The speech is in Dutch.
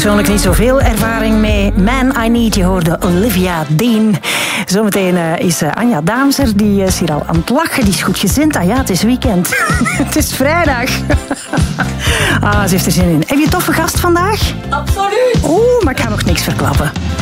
persoonlijk niet zoveel ervaring mee. Man, I Need, je hoorde Olivia Dean. Zometeen is Anja Daamser, die is hier al aan het lachen. Die is goed gezind. Ah ja, het is weekend. Het is vrijdag. Ze heeft er zin in. Heb je een toffe gast vandaag? Absoluut. Maar ik ga nog niks verklappen.